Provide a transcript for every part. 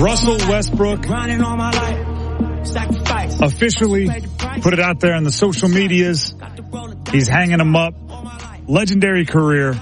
Russell Westbrook officially put it out there on the social medias. He's hanging them up. Legendary career.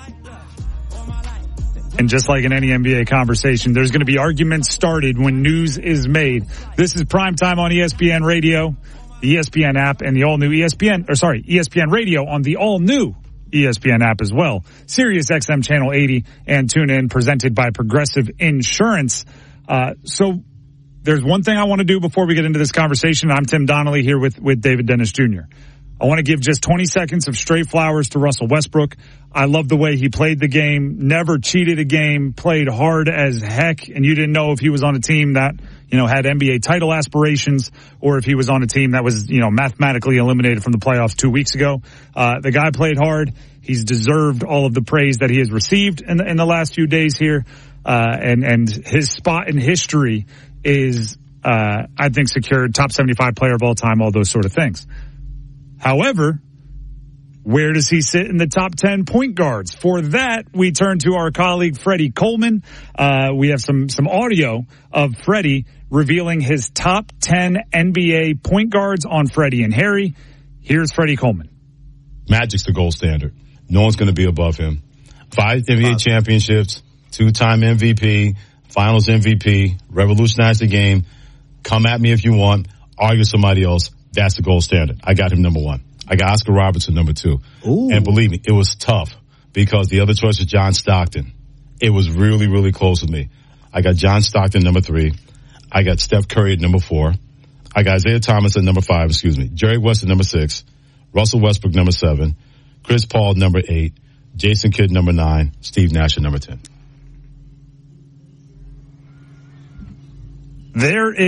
And just like in any NBA conversation, there's going to be arguments started when news is made. This is Primetime on ESPN Radio, the ESPN app, and the all-new ESPN Radio on the all-new ESPN app as well. Sirius XM Channel 80 and tune in, presented by Progressive Insurance. So there's one thing I want to do before we get into this conversation. I'm Tim Donnelly here with David Dennis Jr. I want to give just 20 seconds of straight flowers to Russell Westbrook. I love the way he played the game, never cheated a game, played hard as heck, and you didn't know if he was on a team that, had NBA title aspirations or if he was on a team that was, mathematically eliminated from the playoffs 2 weeks ago. The guy played hard. He's deserved all of the praise that he has received in the last few days here. And his spot in history is, I think, secured, top 75 player of all time, all those sort of things. However, where does he sit in the top 10 point guards? For that, we turn to our colleague Freddie Coleman. We have some audio of Freddie revealing his top 10 NBA point guards on Freddie and Harry. Here's Freddie Coleman. Magic's the gold standard. No one's going to be above him. 5 NBA championships, 2-time MVP, Finals MVP, revolutionized the game. Come at me if you want. Argue somebody else. That's the gold standard. I got him number 1. I got Oscar Robertson number 2. Ooh. And believe me, it was tough because the other choice was John Stockton. It was really, really close with me. I got John Stockton number 3. I got Steph Curry at number 4. I got Isaiah Thomas at number 5, Jerry West at number 6. Russell Westbrook number 7. Chris Paul number 8. Jason Kidd number 9. Steve Nash at number 10. There is